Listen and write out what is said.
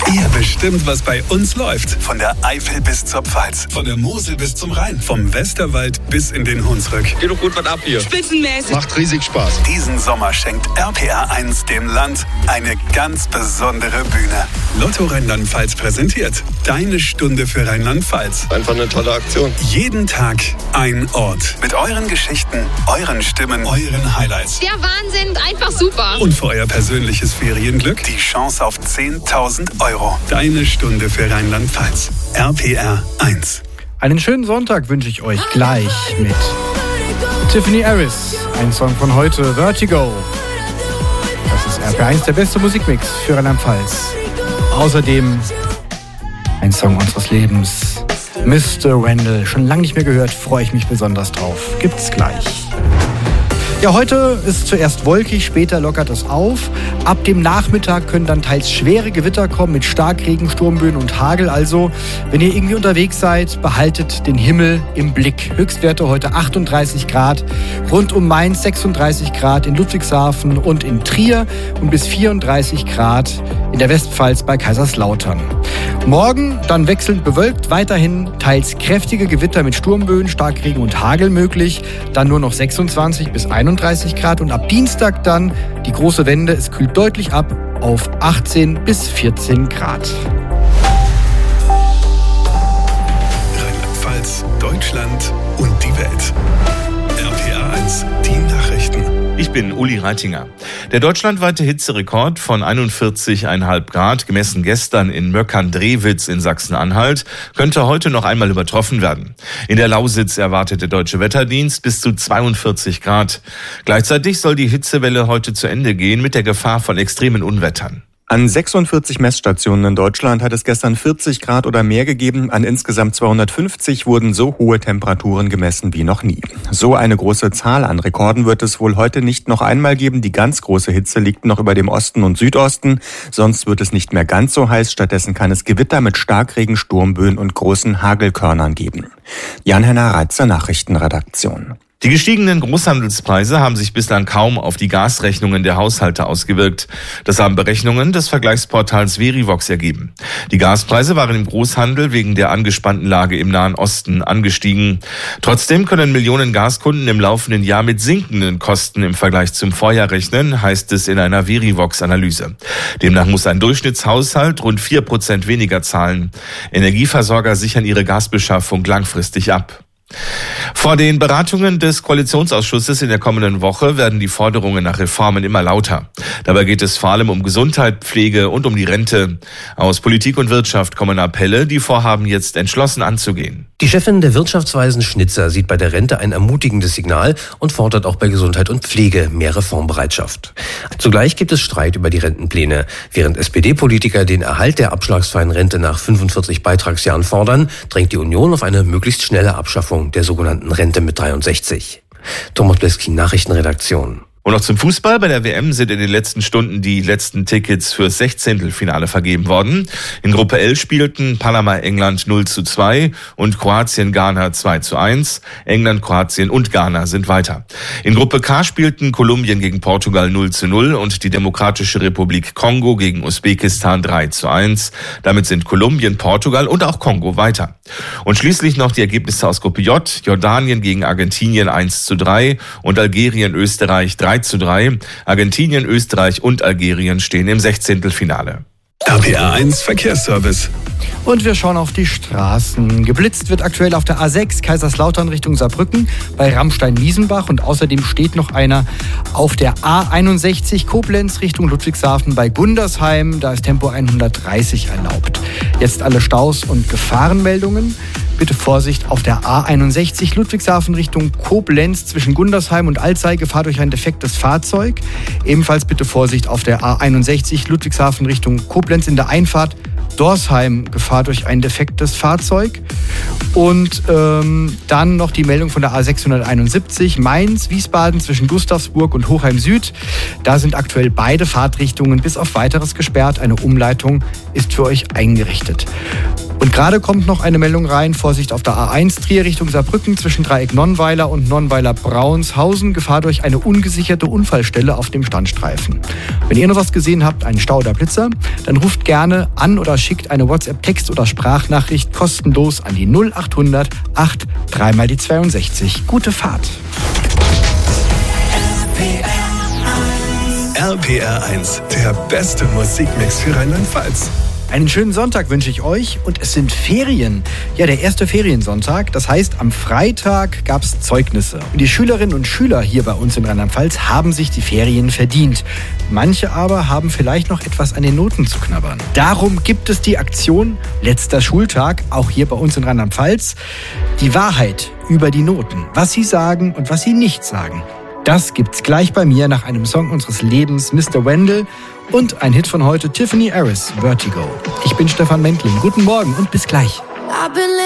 Ihr bestimmt, was bei uns läuft. Von der Eifel bis zur Pfalz. Von der Mosel bis zum Rhein. Vom Westerwald bis in den Hunsrück. Geht doch gut was ab hier. Spitzenmäßig. Macht riesig Spaß. Diesen Sommer schenkt RPR1 dem Land eine ganz besondere Bühne. Lotto Rheinland-Pfalz präsentiert Deine Stunde für Rheinland-Pfalz. Einfach eine tolle Aktion. Jeden Tag ein Ort. Mit euren Geschichten, euren Stimmen, euren Highlights. Der Wahnsinn, einfach super. Und für euer persönliches Ferienglück die Chance auf 10.000 €. Deine Stunde für Rheinland-Pfalz. RPR1. Einen schönen Sonntag wünsche ich euch gleich mit Tiffany Harris. Ein Song von heute, Vertigo. Das ist RPR1, der beste Musikmix für Rheinland-Pfalz. Außerdem ein Song unseres Lebens, Mr. Randall. Schon lange nicht mehr gehört, freue ich mich besonders drauf. Gibt's gleich. Ja, heute ist zuerst wolkig, später lockert es auf. Ab dem Nachmittag können dann teils schwere Gewitter kommen mit Starkregen, Sturmböen und Hagel. Also, wenn ihr irgendwie unterwegs seid, behaltet den Himmel im Blick. Höchstwerte heute 38 Grad, rund um Mainz 36 Grad, in Ludwigshafen und in Trier und bis 34 Grad in der Westpfalz bei Kaiserslautern. Morgen dann wechselnd bewölkt, weiterhin teils kräftige Gewitter mit Sturmböen, Starkregen und Hagel möglich. Dann nur noch 26 bis 31 Grad und ab Dienstag dann die große Wende. Es kühlt deutlich ab auf 18 bis 14 Grad. Rheinland-Pfalz, Deutschland und die Welt. RPR1, die Nachrichten. Ich bin Uli Reitinger. Der deutschlandweite Hitzerekord von 41,5 Grad, gemessen gestern in Möckern-Drewitz in Sachsen-Anhalt, könnte heute noch einmal übertroffen werden. In der Lausitz erwartet der Deutsche Wetterdienst bis zu 42 Grad. Gleichzeitig soll die Hitzewelle heute zu Ende gehen mit der Gefahr von extremen Unwettern. An 46 Messstationen in Deutschland hat es gestern 40 Grad oder mehr gegeben. An insgesamt 250 wurden so hohe Temperaturen gemessen wie noch nie. So eine große Zahl an Rekorden wird es wohl heute nicht noch einmal geben. Die ganz große Hitze liegt noch über dem Osten und Südosten. Sonst wird es nicht mehr ganz so heiß. Stattdessen kann es Gewitter mit Starkregen, Sturmböen und großen Hagelkörnern geben. Jan-Henner Reitzer, Nachrichtenredaktion. Die gestiegenen Großhandelspreise haben sich bislang kaum auf die Gasrechnungen der Haushalte ausgewirkt. Das haben Berechnungen des Vergleichsportals Verivox ergeben. Die Gaspreise waren im Großhandel wegen der angespannten Lage im Nahen Osten angestiegen. Trotzdem können Millionen Gaskunden im laufenden Jahr mit sinkenden Kosten im Vergleich zum Vorjahr rechnen, heißt es in einer Verivox-Analyse. Demnach muss ein Durchschnittshaushalt rund 4% weniger zahlen. Energieversorger sichern ihre Gasbeschaffung langfristig ab. Vor den Beratungen des Koalitionsausschusses in der kommenden Woche werden die Forderungen nach Reformen immer lauter. Dabei geht es vor allem um Gesundheit, Pflege und um die Rente. Aus Politik und Wirtschaft kommen Appelle, die Vorhaben jetzt entschlossen anzugehen. Die Chefin der Wirtschaftsweisen Schnitzer sieht bei der Rente ein ermutigendes Signal und fordert auch bei Gesundheit und Pflege mehr Reformbereitschaft. Zugleich gibt es Streit über die Rentenpläne. Während SPD-Politiker den Erhalt der abschlagsfreien Rente nach 45 Beitragsjahren fordern, drängt die Union auf eine möglichst schnelle Abschaffung der sogenannten Rente mit 63. Thomas Bleski, Nachrichtenredaktion. Und noch zum Fußball. Bei der WM sind in den letzten Stunden die letzten Tickets fürs 16. vergeben worden. In Gruppe L spielten Panama-England 0:2 und Kroatien-Ghana 2:1. England, Kroatien und Ghana sind weiter. In Gruppe K spielten Kolumbien gegen Portugal 0:0 und die Demokratische Republik Kongo gegen Usbekistan 3:1. Damit sind Kolumbien, Portugal und auch Kongo weiter. Und schließlich noch die Ergebnisse aus Gruppe J. Jordanien gegen Argentinien 1:3 und Algerien, Österreich 3:3. Argentinien, Österreich und Algerien stehen im 16. RPR1 Verkehrsservice. Und wir schauen auf die Straßen. Geblitzt wird aktuell auf der A6 Kaiserslautern Richtung Saarbrücken bei Ramstein-Wiesenbach und außerdem steht noch einer auf der A61 Koblenz Richtung Ludwigshafen bei Gundersheim. Da ist Tempo 130 erlaubt. Jetzt alle Staus und Gefahrenmeldungen. Bitte Vorsicht auf der A61 Ludwigshafen Richtung Koblenz zwischen Gundersheim und Alzey, Gefahr durch ein defektes Fahrzeug. Ebenfalls bitte Vorsicht auf der A61 Ludwigshafen Richtung Koblenz in der Einfahrt Dorsheim, Gefahr durch ein defektes Fahrzeug. Und dann noch die Meldung von der A671, Mainz, Wiesbaden zwischen Gustavsburg und Hochheim Süd. Da sind aktuell beide Fahrtrichtungen bis auf Weiteres gesperrt. Eine Umleitung ist für euch eingerichtet. Und gerade kommt noch eine Meldung rein, Vorsicht auf der A1 Trier Richtung Saarbrücken zwischen Dreieck Nonnweiler und Nonnweiler-Braunshausen, Gefahr durch eine ungesicherte Unfallstelle auf dem Standstreifen. Wenn ihr noch was gesehen habt, einen Stau oder Blitzer, dann ruft gerne an oder schickt eine WhatsApp-Text- oder Sprachnachricht kostenlos an die 0800 8 3 mal die 62. Gute Fahrt. RPR1, der beste Musikmix für Rheinland-Pfalz. Einen schönen Sonntag wünsche ich euch und es sind Ferien. Ja, der erste Feriensonntag. Das heißt, am Freitag gab es Zeugnisse. Und die Schülerinnen und Schüler hier bei uns in Rheinland-Pfalz haben sich die Ferien verdient. Manche aber haben vielleicht noch etwas an den Noten zu knabbern. Darum gibt es die Aktion Letzter Schultag, auch hier bei uns in Rheinland-Pfalz. Die Wahrheit über die Noten. Was sie sagen und was sie nicht sagen. Das gibt's gleich bei mir nach einem Song unseres Lebens, Mr. Wendell. Und ein Hit von heute, Tiffany Harris, Vertigo. Ich bin Stefan Mentling. Guten Morgen und bis gleich.